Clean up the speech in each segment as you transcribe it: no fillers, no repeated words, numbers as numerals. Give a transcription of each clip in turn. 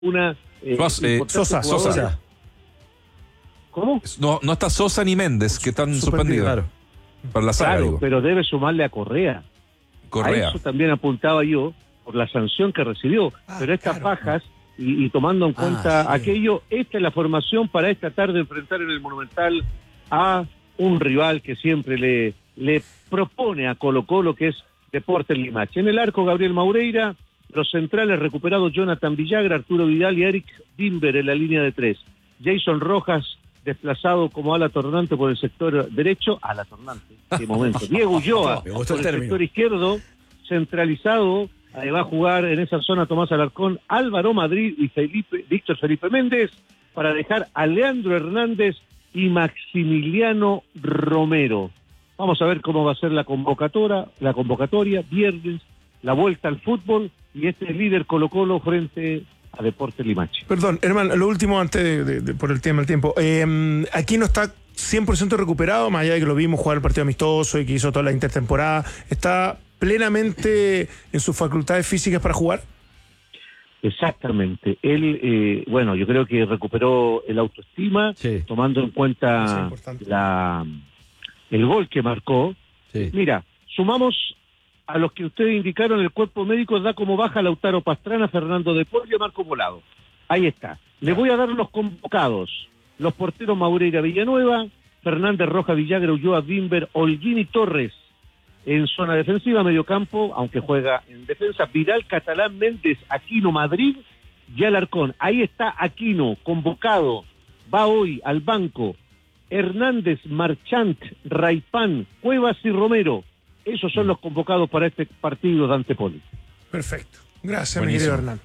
una Sosa. ¿Cómo? No está Sosa ni Méndez, que están suspendidos. Claro. Para la saga, digo. Pero debe sumarle a Correa. A eso también apuntaba yo, por la sanción que recibió. Pero estas bajas, y tomando en cuenta aquello, esta es la formación para esta tarde enfrentar en el Monumental a un rival que siempre le propone a Colo-Colo, que es Deportes Limache. En el arco, Gabriel Maureira. Los centrales recuperados, Jonathan Villagra, Arturo Vidal y Eric Dimber en la línea de 3. Jason Rojas, desplazado como ala tornante por el sector derecho. Ala tornante, qué momento. Diego Ulloa, por el sector izquierdo, centralizado. Ahí va a jugar en esa zona Tomás Alarcón, Álvaro Madrid y Víctor Felipe Méndez, para dejar a Leandro Hernández y Maximiliano Romero. Vamos a ver cómo va a ser la convocatoria, viernes, la vuelta al fútbol, y este líder Colo-Colo frente a Deportes Limache. Perdón, hermano, lo último antes de por el tema del tiempo. Aquí no está 100% recuperado, más allá de que lo vimos jugar el partido amistoso y que hizo toda la intertemporada. ¿Está plenamente en sus facultades físicas para jugar? Exactamente. Él, yo creo que recuperó el autoestima, tomando en cuenta el gol que marcó. Sí. Mira, sumamos a los que ustedes indicaron, el cuerpo médico da como baja Lautaro Pastrana, Fernando de Paul y Marco Volado. Ahí está. Le voy a dar los convocados. Los porteros Maureira Villanueva, Fernández Roja Villagra, Ulloa Dimber, Holguín y Torres. En zona defensiva, mediocampo, aunque juega en defensa, Vidal, Catalán, Méndez, Aquino, Madrid y Alarcón. Ahí está Aquino, convocado. Va hoy al banco. Hernández, Marchant, Raipán, Cuevas y Romero. Esos son los convocados para este partido, Dante Poli. Perfecto. Gracias, mi querido Hernán.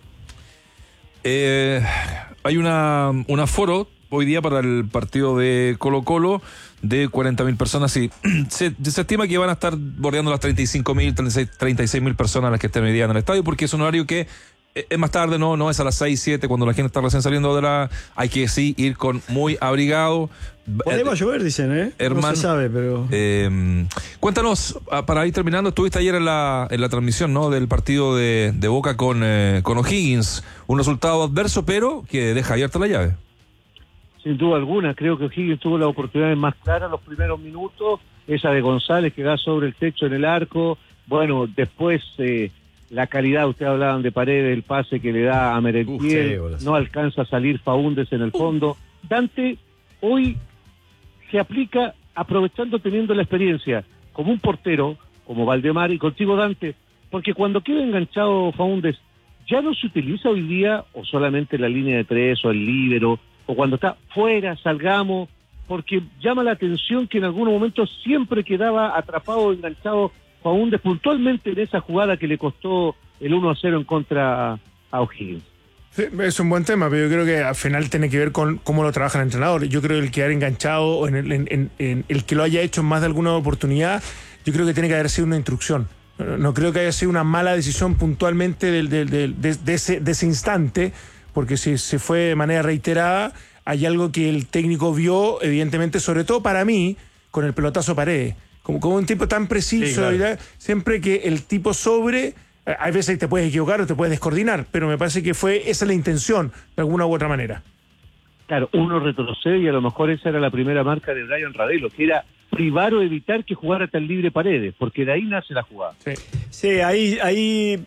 Hay un aforo hoy día para el partido de Colo-Colo de 40.000 personas. Y se estima que van a estar bordeando las 35.000, 36.000 personas las que estén hoy día en el estadio, porque es un horario que es más tarde, no es a las 6, 7, cuando la gente está recién saliendo de la... Hay que ir con muy abrigado. Por ahí va a llover, dicen, Hermano, no se sabe, pero... Cuéntanos, para ir terminando, estuviste ayer en la transmisión, ¿no?, del partido de Boca con O'Higgins. Un resultado adverso, pero que deja abierta la llave. Sin duda alguna, creo que O'Higgins tuvo las oportunidades más claras los primeros minutos. Esa de González que da sobre el techo en el arco. Bueno, después... la calidad, ustedes hablaban de Paredes, el pase que le da a Merentiel, no alcanza a salir Faúndez en el fondo. Dante hoy se aplica aprovechando, teniendo la experiencia como un portero, como Valdemar, y contigo Dante, porque cuando queda enganchado Faúndez, ya no se utiliza hoy día o solamente la línea de 3 o el líbero, o cuando está fuera, salgamos, porque llama la atención que en algunos momentos siempre quedaba atrapado, enganchado Faúndez, puntualmente en esa jugada que le costó el 1-0 en contra a O'Higgins. Sí, es un buen tema, pero yo creo que al final tiene que ver con cómo lo trabaja el entrenador. Yo creo que el quedar enganchado, en el que lo haya hecho en más de alguna oportunidad, yo creo que tiene que haber sido una instrucción. No creo que haya sido una mala decisión puntualmente de ese instante, porque si se fue de manera reiterada, hay algo que el técnico vio, evidentemente, sobre todo para mí, con el pelotazo Paredes. Como un tipo tan preciso, sí, claro. Siempre que el tipo hay veces que te puedes equivocar o te puedes descoordinar, pero me parece que esa es la intención, de alguna u otra manera. Claro, uno retrocede y a lo mejor esa era la primera marca de Brian Ravelo, que era privar o evitar que jugara tan libre Paredes, porque de ahí nace la jugada. Sí, ahí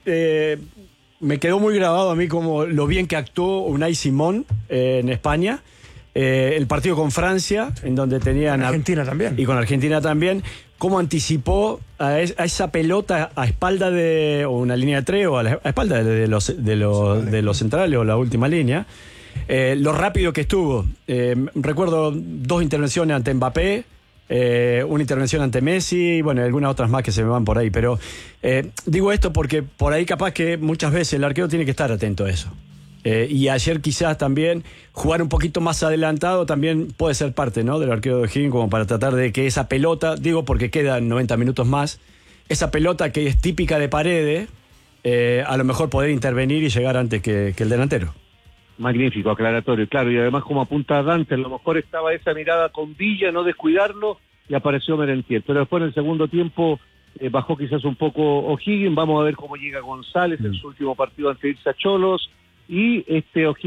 me quedó muy grabado a mí como lo bien que actuó Unai Simón en España. El partido con Francia, en donde tenían... Argentina también. Y con Argentina también. Cómo anticipó a esa pelota a espalda de... o una línea de 3 o a espalda de los centrales o la última línea. Lo rápido que estuvo. Recuerdo 2 intervenciones ante Mbappé, una intervención ante Messi y bueno, algunas otras más que se me van por ahí. Pero digo esto porque por ahí capaz que muchas veces el arquero tiene que estar atento a eso. Y ayer quizás también jugar un poquito más adelantado también puede ser parte, ¿no?, del arquero de O'Higgins, como para tratar de que esa pelota, digo porque quedan 90 minutos más, esa pelota que es típica de Paredes, a lo mejor poder intervenir y llegar antes que el delantero. Magnífico, aclaratorio, claro, y además como apunta Dante, a lo mejor estaba esa mirada con Villa, no descuidarlo, y apareció Merentiel, pero después en el segundo tiempo bajó quizás un poco O'Higgins. Vamos a ver cómo llega González en su último partido antes de irse a Cholos. y